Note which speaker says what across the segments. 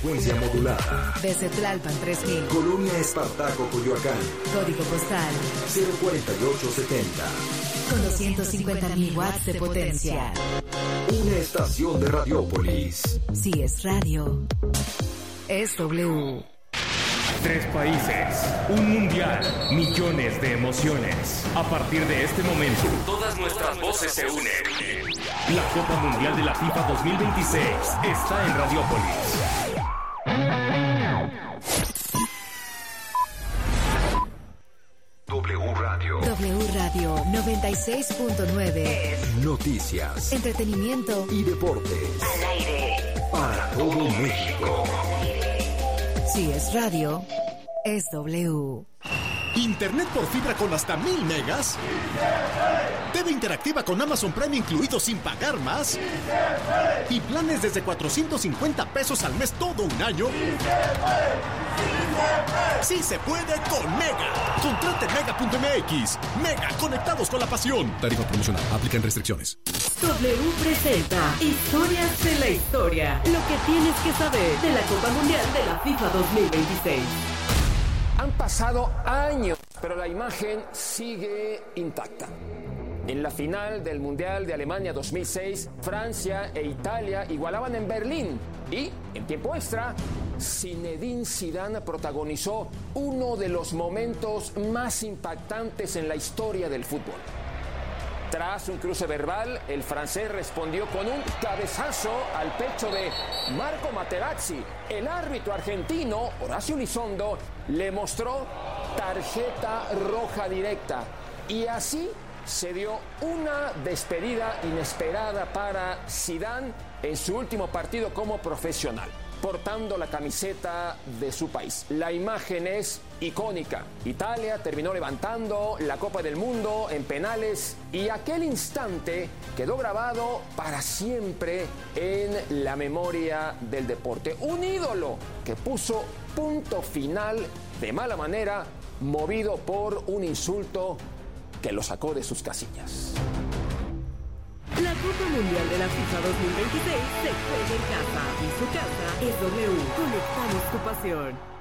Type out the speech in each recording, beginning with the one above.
Speaker 1: frecuencia modulada.
Speaker 2: Desde Tlalpan 3000.
Speaker 1: Colonia Espartaco, Coyoacán.
Speaker 2: Código postal
Speaker 1: 04870.
Speaker 2: Con 250.000 watts de potencia.
Speaker 1: Una estación de Radiópolis.
Speaker 2: Si es radio, es W.
Speaker 3: 3 países, un mundial, millones de emociones. A partir de este momento, todas nuestras voces se unen. La Copa Mundial de la FIFA 2026 está en Radiópolis.
Speaker 1: W Radio.
Speaker 2: W Radio 96.9.
Speaker 1: Noticias,
Speaker 2: Entretenimiento
Speaker 1: y deportes.
Speaker 2: al aire.
Speaker 1: Para todo México.
Speaker 2: Si es radio, es W.
Speaker 4: Internet por fibra con hasta 1000 megas. TV interactiva con Amazon Prime incluido sin pagar más. Y planes desde 450 pesos al mes todo un año. Sí se puede con Mega. Contrate Mega.mx. Mega, conectados con la pasión. Tarifa promocional. Aplican restricciones.
Speaker 5: W presenta Historias de la Historia. Lo que tienes que saber de la Copa Mundial de la FIFA 2026.
Speaker 6: Han pasado años, pero la imagen sigue intacta. En la final del Mundial de Alemania 2006, Francia e Italia igualaban en Berlín. Y, en tiempo extra, Zinedine Zidane protagonizó uno de los momentos más impactantes en la historia del fútbol. Tras un cruce verbal, el francés respondió con un cabezazo al pecho de Marco Materazzi. El árbitro argentino, Horacio Elizondo, le mostró tarjeta roja directa. Y así se dio una despedida inesperada para Zidane en su último partido como profesional, portando la camiseta de su país. La imagen es icónica. Italia terminó levantando la Copa del Mundo en penales y aquel instante quedó grabado para siempre en la memoria del deporte. Un ídolo que puso punto final de mala manera, movido por un insulto que lo sacó de sus casillas.
Speaker 5: La Copa Mundial de la FIFA 2026 se juega en casa. Y su casa es W. Conectamos tu pasión.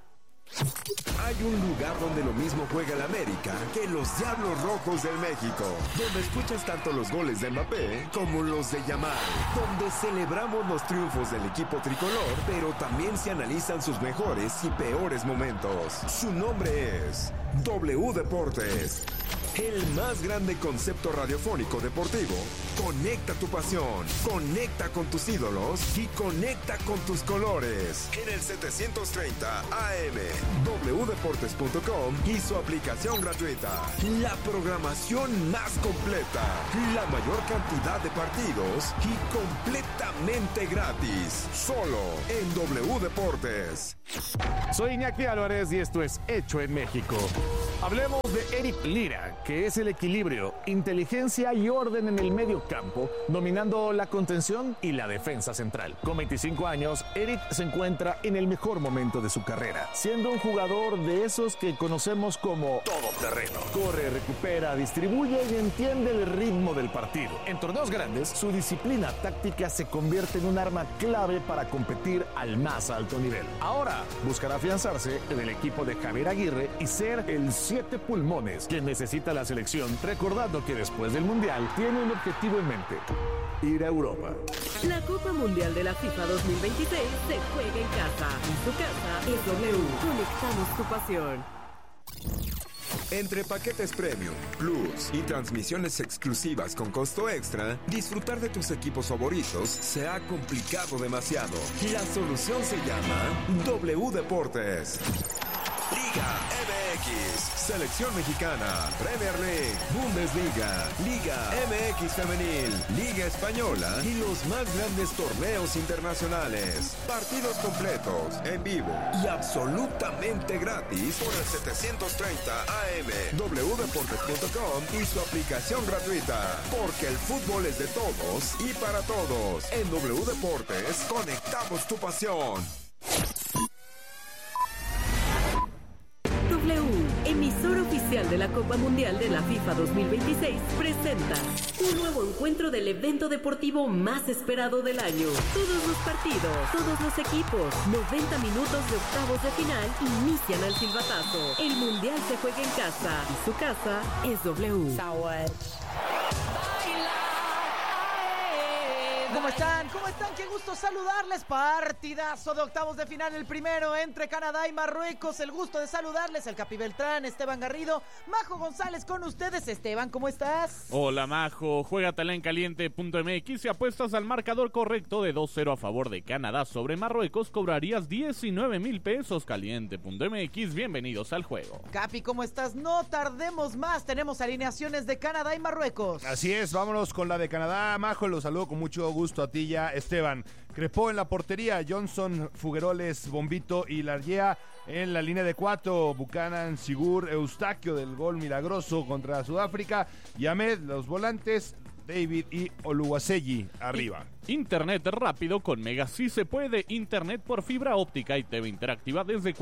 Speaker 7: Hay un lugar donde lo mismo juega el América que los Diablos Rojos del México, donde escuchas tanto los goles de Mbappé como los de Yamal, donde celebramos los triunfos del equipo tricolor, pero también se analizan sus mejores y peores momentos. Su nombre es W Deportes. El más grande concepto radiofónico deportivo. Conecta tu pasión, conecta con tus ídolos y conecta con tus colores. En el 730 AM, wdeportes.com y su aplicación gratuita. La programación más completa, la mayor cantidad de partidos y completamente gratis. Solo en W Deportes.
Speaker 8: Soy Iñaki Álvarez y esto es Hecho en México. Hablemos de Eric Lira, que es el equilibrio, inteligencia y orden en el medio campo, dominando la contención y la defensa central. Con 25 años, Eric se encuentra en el mejor momento de su carrera, siendo un jugador de esos que conocemos como todoterreno. Corre, recupera, distribuye y entiende el ritmo del partido. En torneos grandes, su disciplina táctica se convierte en un arma clave para competir al más alto nivel. Ahora, buscará afianzarse en el equipo de Javier Aguirre y ser el 7 pulmones que necesita la selección, recordando que después del Mundial tiene un objetivo en mente: ir a Europa.
Speaker 5: La Copa Mundial de la FIFA 2026 se juega en casa. Y su casa es W. Conectamos tu pasión.
Speaker 7: Entre paquetes premium, plus y transmisiones exclusivas con costo extra, disfrutar de tus equipos favoritos se ha complicado demasiado. La solución se llama W Deportes. Liga MX, Selección Mexicana, Premier League, Bundesliga, Liga MX Femenil, Liga Española y los más grandes torneos internacionales. Partidos completos, en vivo y absolutamente gratis por el 730 AM, wdeportes.com y su aplicación gratuita. Porque el fútbol es de todos y para todos. En W Deportes conectamos tu pasión.
Speaker 5: W, emisor oficial oficial de la Copa Mundial de la FIFA 2026, presenta un nuevo encuentro del evento deportivo más esperado del año. Todos los partidos, todos los equipos, 90 minutos de octavos de final inician al silbatazo. El Mundial se juega en casa y su casa es W.
Speaker 9: ¿Cómo están? ¿Cómo están? Qué gusto saludarles. Partidazo de octavos de final, el primero entre Canadá y Marruecos. El gusto de saludarles, el Capi Beltrán, Esteban Garrido, Majo González con ustedes. Esteban, ¿cómo estás?
Speaker 3: Hola, Majo. Juégatela en caliente.mx y apuestas al marcador correcto de 2-0 a favor de Canadá sobre Marruecos. Cobrarías 19,000 pesos. Caliente.mx. Bienvenidos al juego.
Speaker 9: Capi, ¿cómo estás? No tardemos más. Tenemos alineaciones de Canadá y Marruecos.
Speaker 10: Así es, vámonos con la de Canadá. Majo, los saludo con mucho gusto a ti ya, Esteban. Crepó en la portería, Johnson, Fugueroles, Bombito y Larguea en la línea de 4, Buchanan, Sigur, Eustaquio del gol milagroso contra Sudáfrica, y Ahmed, los volantes, David y Oluwaseyi arriba.
Speaker 3: Internet rápido con Mega sí se puede. Internet por fibra óptica y TV interactiva desde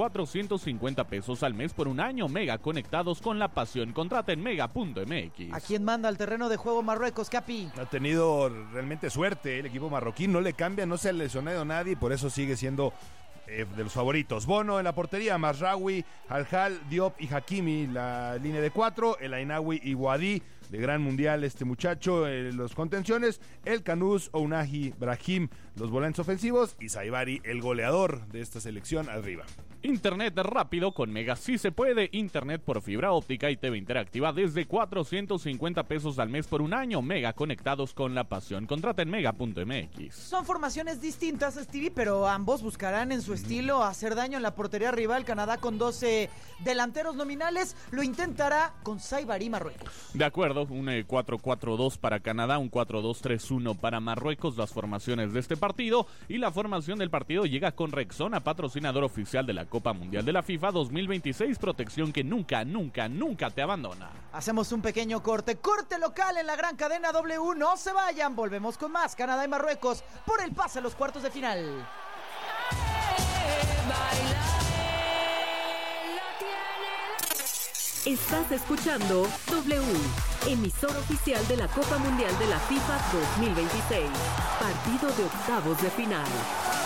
Speaker 3: 450 pesos al mes por un año. Mega, conectados con la pasión. Contrata en mega.mx.
Speaker 9: ¿A quién manda al terreno de juego Marruecos, Capi?
Speaker 10: Ha tenido realmente suerte el equipo marroquí, no le cambia, no se ha lesionado nadie y por eso sigue siendo de los favoritos. Bono en la portería, Masraoui, Al-Hal, Diop y Hakimi, la línea de 4, El Ainaoui y Wadi, de gran mundial este muchacho, los contenciones, El Canús, Ounahi, Brahim, los volantes ofensivos y Saibari, el goleador de esta selección, arriba.
Speaker 3: Internet rápido con Mega sí se puede. Internet por fibra óptica y TV interactiva desde 450 pesos al mes por un año. Mega, conectados con la pasión. Contrata en mega.mx.
Speaker 9: Son formaciones distintas, Stevie, pero ambos buscarán en su estilo hacer daño en la portería rival. Canadá con 12 delanteros nominales lo intentará con Saibari Marruecos.
Speaker 3: De acuerdo, un 4-4-2 para Canadá, un 4-2-3-1 para Marruecos, las formaciones de este partido. Y la formación del partido llega con Rexona, patrocinador oficial de la Copa Mundial de la FIFA 2026, protección que nunca te abandona.
Speaker 9: Hacemos un pequeño corte local en la gran cadena W. No se vayan, volvemos con más Canadá y Marruecos por el pase a los cuartos de final.
Speaker 5: Estás escuchando W, emisor oficial de la Copa Mundial de la FIFA 2026. Partido de octavos de final.